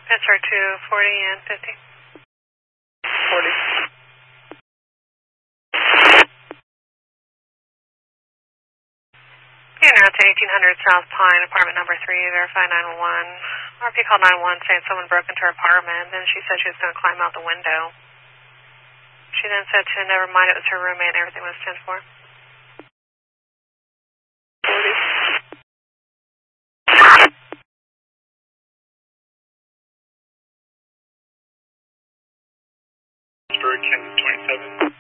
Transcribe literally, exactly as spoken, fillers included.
Pittsburgh two forty and fifty. forty. Yeah, now to eighteen hundred South Pine, apartment number three, verify nine one one. R P called nine one one saying someone broke into her apartment, then she said she was going to climb out the window. She then said to never mind, it was her roommate and everything was ten four. forty. Pittsburgh ten twenty-seven.